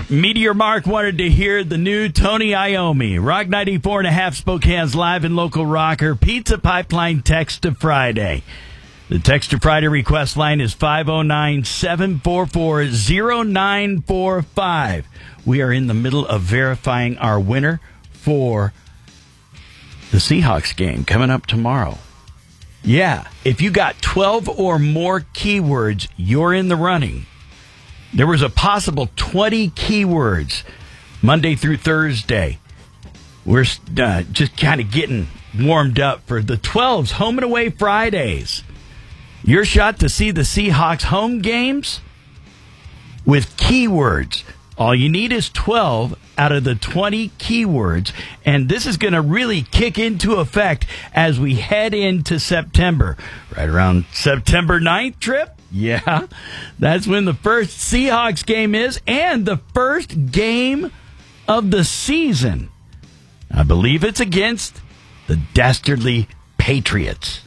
Meteor Mark wanted to hear the new Tony Iommi. Rock 94.5 Spokane's live and local rocker. Pizza Pipeline text to Friday. The text to Friday request line is 509-744-0945. We are in the middle of verifying our winner for the Seahawks game coming up tomorrow. Yeah, if you got 12 or more keywords, you're in the running. There was a possible 20 keywords Monday through Thursday. We're just kind of getting warmed up for the 12s, home and away Fridays. Your shot to see the Seahawks home games with keywords. All you need is 12 out of the 20 keywords, and this is going to really kick into effect as we head into September. Right around September 9th, Trip? Yeah, that's when the first Seahawks game is, and the first game of the season. I believe it's against the dastardly Patriots.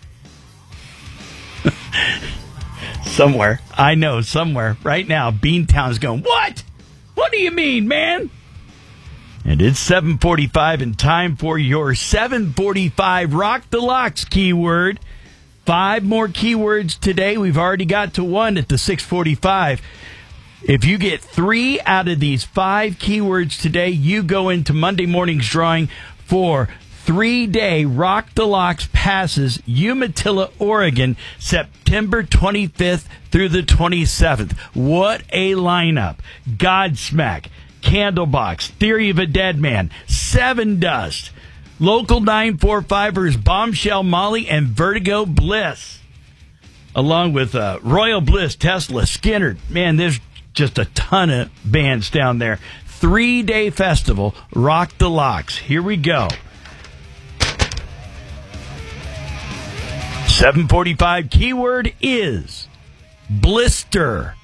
Somewhere, I know, somewhere, right now, Beantown's going, what? What do you mean, man? And it's 7:45 and time for your 7:45 Rock the Locks keyword. 5 more keywords today. We've already got to 1 at the 6:45. If you get 3 out of these 5 keywords today, you go into Monday morning's drawing for 3-day Rock the Locks passes, Umatilla, Oregon, September 25th through the 27th. What a lineup. Godsmack, Candlebox, Theory of a Dead Man, Seven Dust, Local 945ers, Bombshell Molly, and Vertigo Bliss. Along with Royal Bliss, Tesla, Skinner. Man, there's just a ton of bands down there. 3-day festival, Rock the Locks. Here we go. 7:45 keyword is blister.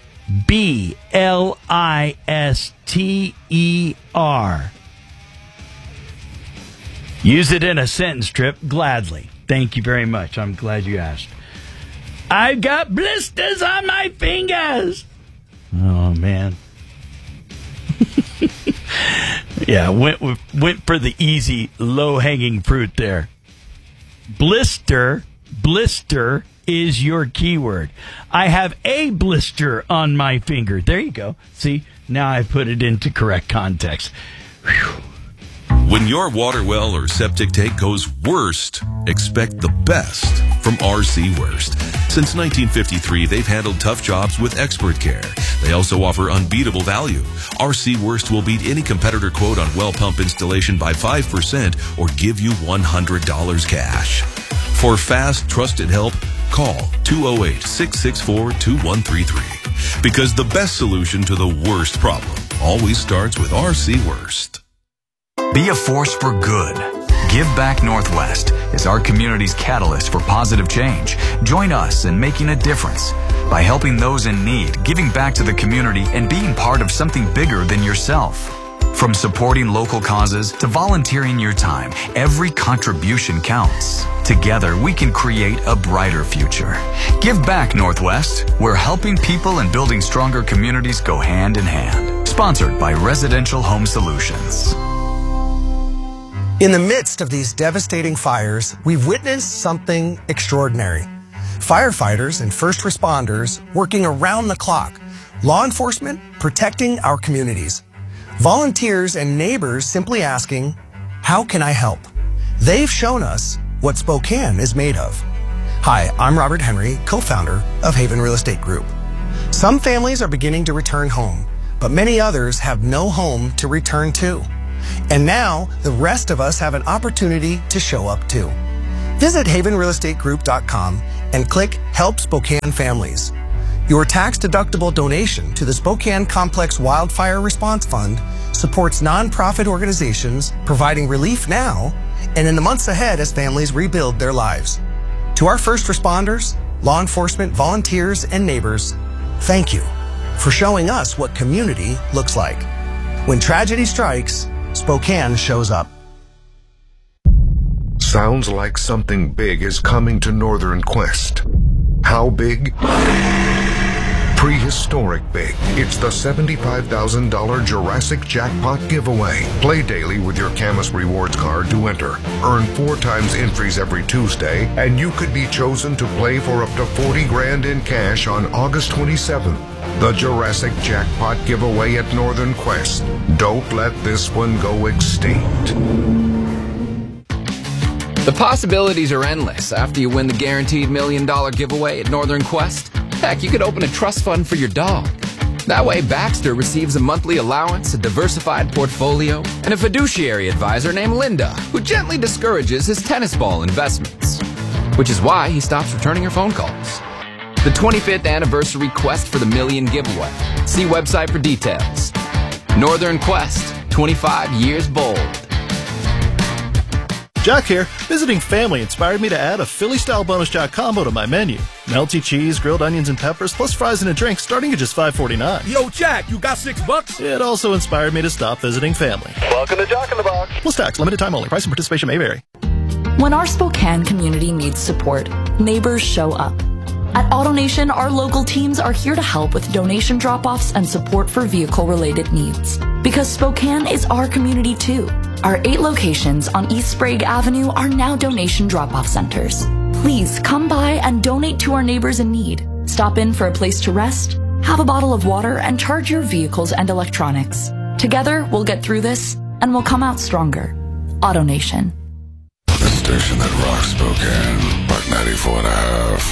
B-L-I-S-T-E-R. Use it in a sentence, Trip, gladly. Thank you very much. I'm glad you asked. I've got blisters on my fingers. Oh, man. Yeah, went for the easy, low-hanging fruit there. Blister is your keyword. I have a blister on my finger. There you go. See, now I put it into correct context. Whew. When your water well or septic tank goes worst, expect the best from RC Worst. Since 1953, they've handled tough jobs with expert care. They also offer unbeatable value. RC Worst will beat any competitor quote on well pump installation by 5% or give you $100 cash. For fast, trusted help, call 208-664-2133. Because the best solution to the worst problem always starts with RC Worst. Be a force for good. Give Back Northwest is our community's catalyst for positive change. Join us in making a difference by helping those in need, giving back to the community, and being part of something bigger than yourself. From supporting local causes to volunteering your time, every contribution counts. Together, we can create a brighter future. Give Back Northwest, where helping people and building stronger communities go hand in hand. Sponsored by Residential Home Solutions. In the midst of these devastating fires, we've witnessed something extraordinary. Firefighters and first responders working around the clock. Law enforcement protecting our communities. Volunteers and neighbors simply asking, how can I help? They've shown us what Spokane is made of. Hi, I'm Robert Henry, co-founder of Haven Real Estate Group. Some families are beginning to return home, but many others have no home to return to. And now, the rest of us have an opportunity to show up too. Visit havenrealestategroup.com and click Help Spokane Families. Your tax-deductible donation to the Spokane Complex Wildfire Response Fund supports nonprofit organizations providing relief now and in the months ahead as families rebuild their lives. To our first responders, law enforcement, volunteers, and neighbors, thank you for showing us what community looks like. When tragedy strikes, Spokane shows up. Sounds like something big is coming to Northern Quest. How big? Prehistoric big. It's the $75,000 Jurassic Jackpot giveaway. Play daily with your Camus Rewards card to enter. Earn 4 times entries every Tuesday, and you could be chosen to play for up to $40,000 in cash on August 27th. The Jurassic Jackpot giveaway at Northern Quest. Don't let this one go extinct. The possibilities are endless after you win the guaranteed $1 million giveaway at Northern Quest. Heck, you could open a trust fund for your dog. That way, Baxter receives a monthly allowance, a diversified portfolio, and a fiduciary advisor named Linda, who gently discourages his tennis ball investments. Which is why he stops returning her phone calls. The 25th anniversary Quest for the Million giveaway. See website for details. Northern Quest, 25 years bold. Jack here. Visiting family inspired me to add a Philly-style bonus Jack combo to my menu. Melty cheese, grilled onions and peppers, plus fries and a drink starting at just $5.49. Yo, Jack, you got $6? It also inspired me to stop visiting family. Welcome to Jack in the Box. Plus tax, limited time only. Price and participation may vary. When our Spokane community needs support, neighbors show up. At AutoNation, our local teams are here to help with donation drop-offs and support for vehicle-related needs. Because Spokane is our community too. Our 8 locations on East Sprague Avenue are now donation drop-off centers. Please come by and donate to our neighbors in need. Stop in for a place to rest, have a bottle of water, and charge your vehicles and electronics. Together, we'll get through this, and we'll come out stronger. AutoNation. The station that rocks Spokane, Park 94.5.